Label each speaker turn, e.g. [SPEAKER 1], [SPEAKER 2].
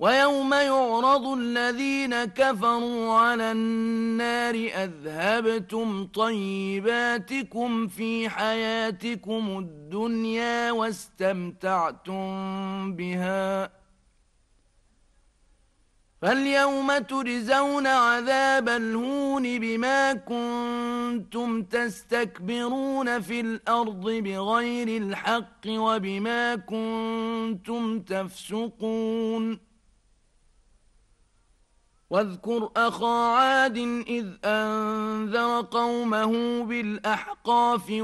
[SPEAKER 1] ويوم يعرض الذين كفروا على النار أذهبتم طيباتكم في حياتكم الدنيا واستمتعتم بها فاليوم تجزون عذاب الهون بما كنتم تستكبرون في الأرض بغير الحق وبما كنتم تفسقون واذكر أخا عاد إذ أنذر قومه بالأحقاف